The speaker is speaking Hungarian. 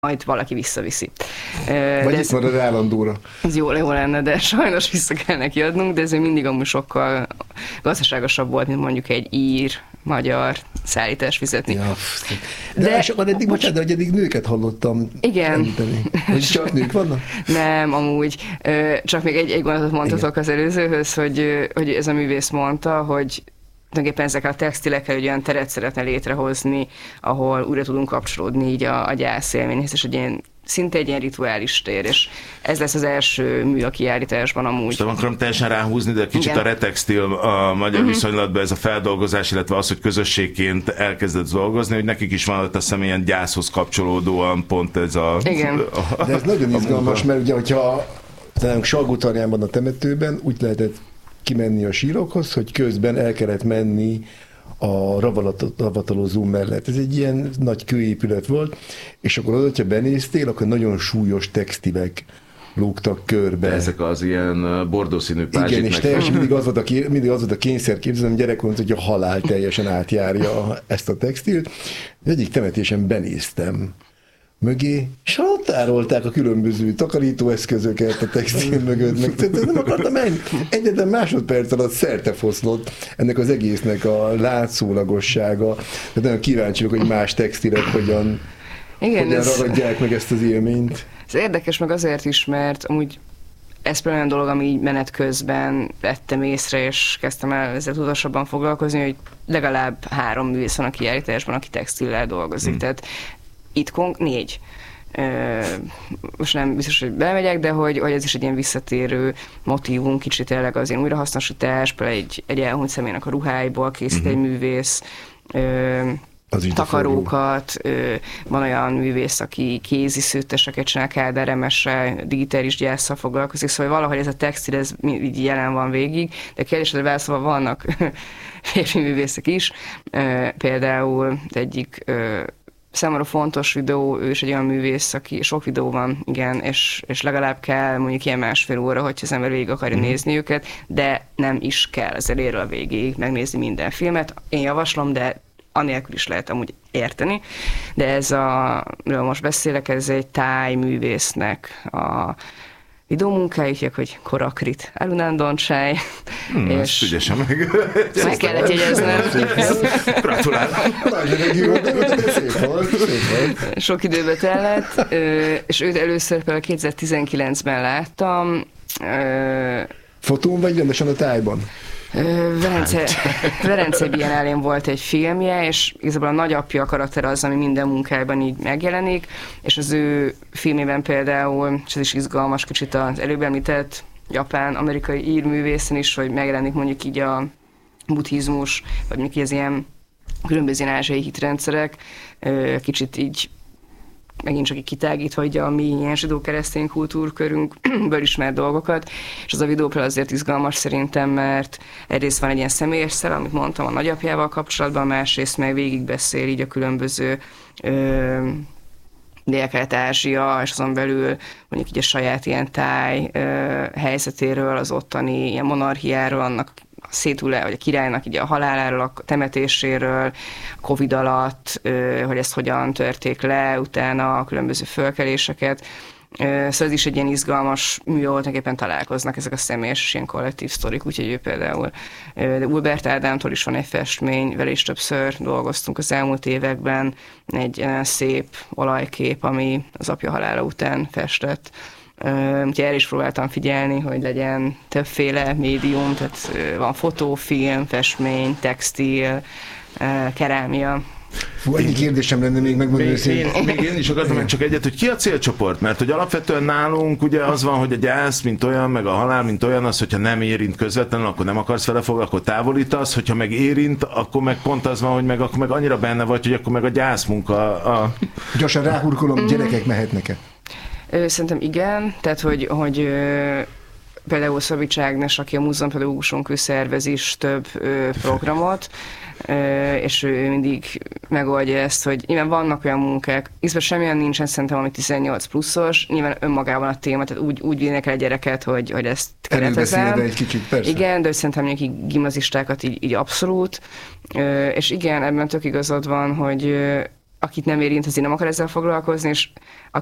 majd valaki visszaviszi. Vagy itt marad állandóra. Ez jó lenne, de sajnos vissza kell neki adnunk, de ez mindig amúgy sokkal gazdaságosabb volt, mint mondjuk egy ír, magyar szállítás fizetni. Ja, de sokan eddig nőket hallottam. Igen. Említeni. Hogy csak nők vannak? Nem, amúgy. Csak még egy gondolatot mondhatok az előzőhöz, hogy ez a művész mondta, hogy tulajdonképpen ezekkel a textilekkel egy olyan teret szeretne létrehozni, ahol újra tudunk kapcsolódni így a gyászélményhez, és szinte egy ilyen rituális tér, és ez lesz az első mű a kiállításban amúgy. Most nem akarom teljesen ráhúzni, de kicsit a retextil a magyar viszonylatban ez a feldolgozás, illetve az, hogy közösségként elkezdett dolgozni, hogy nekik is van ott azt hiszem ilyen gyászhoz kapcsolódóan pont ez a... Igen. De ez nagyon izgalmas, mert ugye, hogyha Salgótarjánban a temetőben úgy lehetett kimenni a sírokhoz, hogy közben el kellett menni a ravatalozó mellett. Ez egy ilyen nagy kőépület volt, és akkor oda, hogyha benéztél, akkor nagyon súlyos textilek lógtak körbe. De ezek az ilyen bordószínű pázsit. Igen, és teljesen mindig az volt a kényszerképzelem, gyerekként, hogy a halál teljesen átjárja ezt a textilt. Egyik temetésen benéztem mögé, és ott tárolták a különböző takarítóeszközöket a textil mögött, meg nem akartam menni. Egyetlen másodperc alatt szertefoszlott ennek az egésznek a látszólagossága. De nagyon kíváncsi vagyok, hogy más textilek hogyan ragadják meg ezt az élményt. Ez érdekes meg azért is, mert amúgy ez például olyan dolog, ami így menet közben vettem észre, és kezdtem el ezzel tudatosabban foglalkozni, hogy legalább 3 művész van a kiállításban, aki textillel dolgozik. Tehát itt 4. Most nem biztos, hogy bemegyek, de hogy ez is egy ilyen visszatérő motívum, kicsit tényleg az ilyen újrahasznosítás, például egy elhunyt személynek a ruháiból készít egy művész, takarókat, van olyan művész, aki kézi szőtteseket csinál, Kádár Emese, digitális gyásszal foglalkozik, szóval valahogy ez a textil, ez így jelen van végig, de kérdésre válaszolva vannak férfi művészek is, például egyik számomra fontos videó, ő is egy olyan művész, aki sok videó van, igen, és legalább kell mondjuk ilyen 1,5 óra, hogyha az ember végig akarja nézni őket, de nem is kell az elérről a végéig megnézni minden filmet. Én javaslom, de anélkül is lehet amúgy érteni. De ez amiről most beszélek, ez egy táj művésznek a videómunkájuk, hogy Korakrit Arunandancsai. És ügyesen meg kellett jegyeznem. Gratulálok. Szép volt. Sok időbe tellett, és őt először például 2019-ben láttam. Fotón vagy rendesen a tájban? Velence Biennálén volt egy filmje, és igazából a nagyapja a karakter az, ami minden munkájában így megjelenik, és az ő filmében például, és ez is izgalmas kicsit az előbb említett japán-amerikai írművészen is, hogy megjelenik mondjuk így a buddhizmus, vagy mondjuk így az ilyen különböző ázsiai hitrendszerek, kicsit így megint csak így kitágítva, hogy a mi ilyen zsidó-keresztény kultúrkörünkből ismert dolgokat, és az a videó azért izgalmas szerintem, mert egyrészt van egy ilyen személyes szál, amit mondtam a nagyapjával kapcsolatban, másrészt meg végigbeszél így a különböző Dél-Kelet-Ázsia, és azon belül mondjuk így a saját ilyen táj helyzetéről, az ottani ilyen monarchiáról, annak széthullás, vagy a királynak így a haláláról, a temetéséről, a Covid alatt, hogy ezt hogyan törték le, utána a különböző fölkeléseket. Szóval ez is egy ilyen izgalmas mű, ahol tulajdonképpen találkoznak ezek a személyes és ilyen kollektív sztorik, úgyhogy ő például. De Ulbert Ádámtól is van egy festmény, vele is többször dolgoztunk az elmúlt években, egy szép olajkép, ami az apja halála után festett. Úgyhogy erre is próbáltam figyelni, hogy legyen többféle médium, tehát van fotó, film, festmény, textil, kerámia. Ennyi kérdésem lenne még megmondani őszintén. Még én is akartam meg csak egyet, hogy ki a célcsoport? Mert hogy alapvetően nálunk ugye az van, hogy a gyász, mint olyan, meg a halál, mint olyan, az, hogyha nem érint közvetlenül, akkor nem akarsz vele foglalkozni, akkor távolítasz, hogyha meg érint, akkor meg pont az van, hogy meg, akkor meg annyira benne vagy, hogy akkor meg a gyászmunka. Gyorsan ráhurkolom, gyerekek mehetnek-e? Szerintem igen, tehát hogy például Szabics Ágnes, aki a múzeumpedagógusunk, ő szervez is több programot, és ő mindig megoldja ezt, hogy nyilván vannak olyan munkák, hiszen semmilyen nincsen szerintem, ami 18 pluszos, nyilván önmagában a téma, tehát úgy vinnek el a gyereket, hogy ezt keretezem. Egy kicsit, persze. Igen, de szerintem mondjuk gimnazistákat így abszolút, és igen, ebben tök igazad van, hogy akit nem érint, azért nem akar ezzel foglalkozni, és